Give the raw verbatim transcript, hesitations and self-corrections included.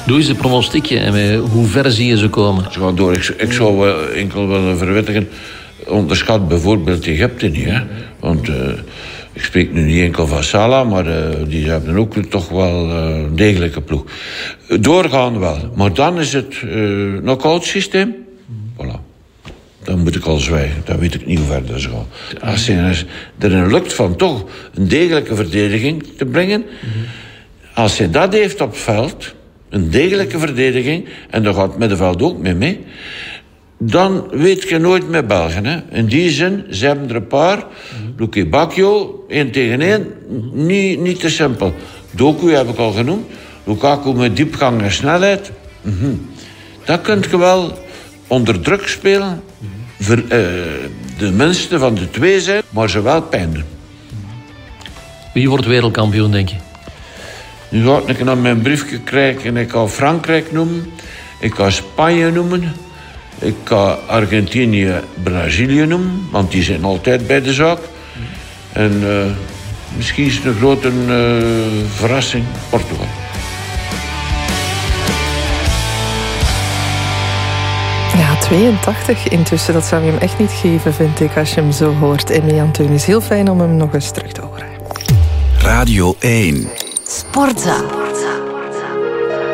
Doe eens een pronostiekje en hoe ver zie je ze komen? Ze gaan door. Ik, ik zou wel enkel willen verwittigen. Onderschat bijvoorbeeld Egypte niet. Hè? Want uh, ik spreek nu niet enkel van Salah, maar uh, die hebben ook toch wel uh, een degelijke ploeg. Doorgaan wel. Maar dan is het uh, knock-out systeem. Voilà. Dan moet ik al zwijgen. Dan weet ik niet hoe ver dat ze gaan. Als je erin lukt van toch een degelijke verdediging te brengen. Als je dat heeft op het veld, een degelijke verdediging, en daar gaat het middenveld ook mee mee, dan weet je nooit met België. Hè. In die zin, ze hebben er een paar. Luke Bacchio, één tegen één, niet, niet te simpel. Doku heb ik al genoemd. Lukaku met diepgang en snelheid. Mm-hmm. Dat kun je wel onder druk spelen. Ver, uh, de minste van de twee zijn, maar ze wel pijn doen. Wie wordt wereldkampioen, denk je? Nu ga ik naar mijn briefje krijgen en ik ga Frankrijk noemen. Ik ga Spanje noemen. Ik ga Argentinië, Brazilië noemen, want die zijn altijd bij de zaak. En uh, misschien is het een grote uh, verrassing Portugal. Ja, tweeëntachtig intussen. Dat zou je hem echt niet geven, vind ik, als je hem zo hoort. Emilie Antonius, heel fijn om hem nog eens terug te horen. Radio één. Sportza.